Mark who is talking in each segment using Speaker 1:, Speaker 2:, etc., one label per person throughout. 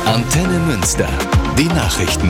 Speaker 1: Antenne Münster. Die Nachrichten.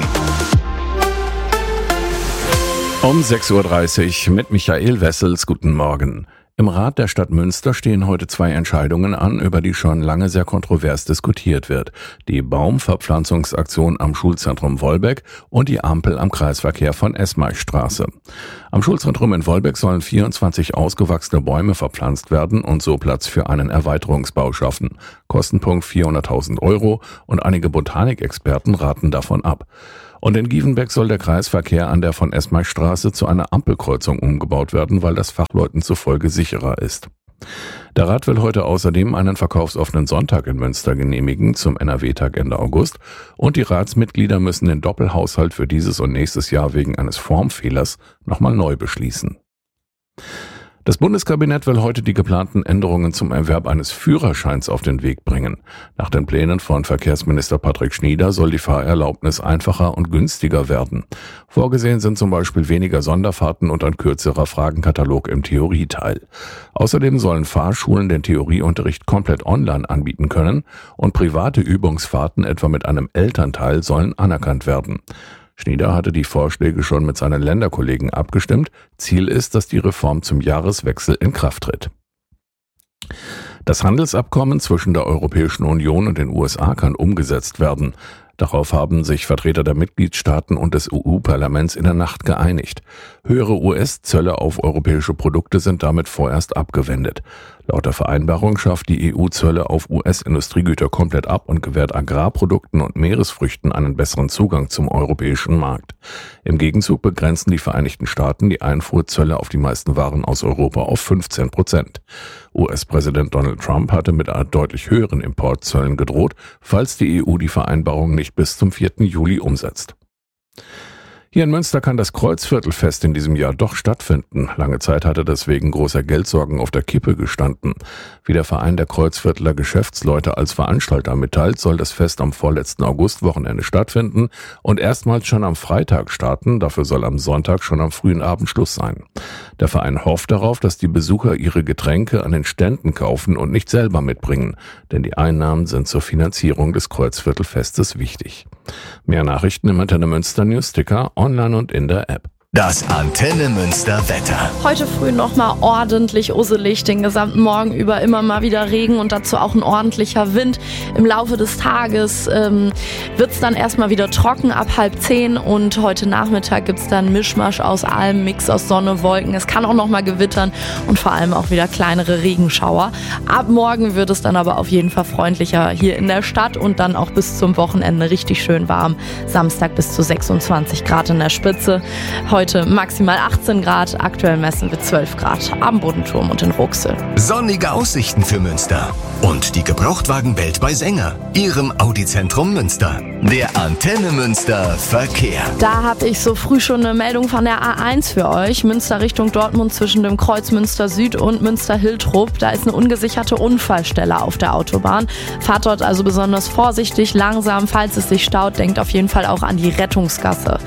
Speaker 2: Um 6.30 Uhr mit Michael Wessels. Guten Morgen. Im Rat der Stadt Münster stehen heute 2 Entscheidungen an, über die schon lange sehr kontrovers diskutiert wird. Die Baumverpflanzungsaktion am Schulzentrum Wolbeck und die Ampel am Kreisverkehr von Esmeichstraße. Am Schulzentrum in Wolbeck sollen 24 ausgewachsene Bäume verpflanzt werden und so Platz für einen Erweiterungsbau schaffen. Kostenpunkt 400.000 € und einige Botanikexperten raten davon ab. Und in Gievenbeck soll der Kreisverkehr an der von Esmeichstraße zu einer Ampelkreuzung umgebaut werden, weil das Fachleuten zufolge sicherer ist. Der Rat will heute außerdem einen verkaufsoffenen Sonntag in Münster genehmigen zum NRW-Tag Ende August und die Ratsmitglieder müssen den Doppelhaushalt für dieses und nächstes Jahr wegen eines Formfehlers nochmal neu beschließen. Das Bundeskabinett will heute die geplanten Änderungen zum Erwerb eines Führerscheins auf den Weg bringen. Nach den Plänen von Verkehrsminister Patrick Schnieder soll die Fahrerlaubnis einfacher und günstiger werden. Vorgesehen sind zum Beispiel weniger Sonderfahrten und ein kürzerer Fragenkatalog im Theorieteil. Außerdem sollen Fahrschulen den Theorieunterricht komplett online anbieten können und private Übungsfahrten etwa mit einem Elternteil sollen anerkannt werden. Schnieder hatte die Vorschläge schon mit seinen Länderkollegen abgestimmt. Ziel ist, dass die Reform zum Jahreswechsel in Kraft tritt. Das Handelsabkommen zwischen der Europäischen Union und den USA kann umgesetzt werden. Darauf haben sich Vertreter der Mitgliedstaaten und des EU-Parlaments in der Nacht geeinigt. Höhere US-Zölle auf europäische Produkte sind damit vorerst abgewendet. Laut der Vereinbarung schafft die EU Zölle auf US-Industriegüter komplett ab und gewährt Agrarprodukten und Meeresfrüchten einen besseren Zugang zum europäischen Markt. Im Gegenzug begrenzen die Vereinigten Staaten die Einfuhrzölle auf die meisten Waren aus Europa auf 15%. US-Präsident Donald Trump hatte mit deutlich höheren Importzöllen gedroht, falls die EU die Vereinbarung nicht bis zum 4. Juli umsetzt. Hier in Münster kann das Kreuzviertelfest in diesem Jahr doch stattfinden. Lange Zeit hatte das wegen großer Geldsorgen auf der Kippe gestanden. Wie der Verein der Kreuzviertler Geschäftsleute als Veranstalter mitteilt, soll das Fest am vorletzten Augustwochenende stattfinden und erstmals schon am Freitag starten. Dafür soll am Sonntag schon am frühen Abend Schluss sein. Der Verein hofft darauf, dass die Besucher ihre Getränke an den Ständen kaufen und nicht selber mitbringen, denn die Einnahmen sind zur Finanzierung des Kreuzviertelfestes wichtig. Mehr Nachrichten im Antenne Münster Newsticker, online und in der App.
Speaker 1: Das Antenne Münster Wetter.
Speaker 3: Heute früh nochmal ordentlich usselig, den gesamten Morgen über immer mal wieder Regen und dazu auch ein ordentlicher Wind. Im Laufe des Tages wird es dann erstmal wieder trocken ab 9:30 und heute Nachmittag gibt es dann Mischmasch aus allem, Mix aus Sonne, Wolken. Es kann auch nochmal gewittern und vor allem auch wieder kleinere Regenschauer. Ab morgen wird es dann aber auf jeden Fall freundlicher hier in der Stadt und dann auch bis zum Wochenende richtig schön warm. Samstag bis zu 26 Grad in der Spitze. Heute maximal 18 Grad, aktuell messen wir 12 Grad am Bodenturm und in Ruxel.
Speaker 1: Sonnige Aussichten für Münster und die Gebrauchtwagenwelt bei Sänger, Ihrem Audi-Zentrum Münster. Der Antenne Münster Verkehr.
Speaker 3: Da habe ich so früh schon eine Meldung von der A1 für euch. Münster Richtung Dortmund zwischen dem Kreuz Münster Süd und Münster-Hiltrup. Da ist eine ungesicherte Unfallstelle auf der Autobahn. Fahrt dort also besonders vorsichtig, langsam. Falls es sich staut, denkt auf jeden Fall auch an die Rettungsgasse.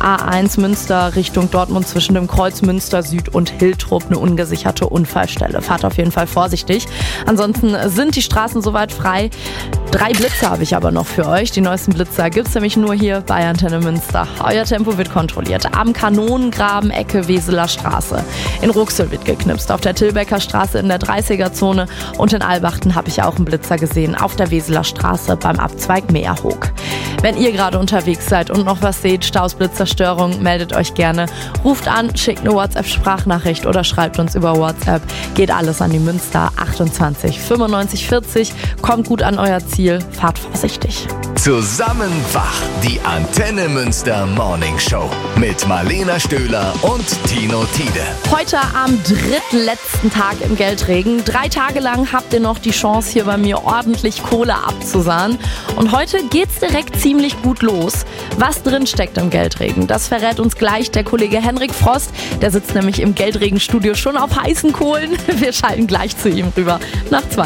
Speaker 3: A1 Münster Richtung Dortmund zwischen dem Kreuz Münster Süd und Hiltrup, eine ungesicherte Unfallstelle. Fahrt auf jeden Fall vorsichtig. Ansonsten sind die Straßen soweit frei. 3 Blitzer habe ich aber noch für euch. Die neuesten Blitzer gibt es nämlich nur hier bei Antenne Münster. Euer Tempo wird kontrolliert. Am Kanonengraben, Ecke Weseler Straße. In Ruxel wird geknipst. Auf der Tilbecker Straße in der 30er-Zone. Und in Albachten habe ich auch einen Blitzer gesehen. Auf der Weseler Straße beim Abzweig Meerhoek. Wenn ihr gerade unterwegs seid und noch was seht, Staus, Blitzerstörung, meldet euch gerne. Ruft an, schickt eine WhatsApp-Sprachnachricht oder schreibt uns über WhatsApp. Geht alles an die Münster 28 95 40. Kommt gut an euer Ziel. Fahrt vorsichtig.
Speaker 1: Zusammen wach, die Antenne Münster Morning Show mit Marlena Stöhler und Tino Tiede.
Speaker 3: Heute am drittletzten Tag im Geldregen. 3 Tage lang habt ihr noch die Chance, hier bei mir ordentlich Kohle abzusahnen. Und heute geht's direkt ziemlich gut los. Was drin steckt im Geldregen, das verrät uns gleich der Kollege Henrik Frost. Der sitzt nämlich im Geldregenstudio schon auf heißen Kohlen. Wir schalten gleich zu ihm rüber nach 2.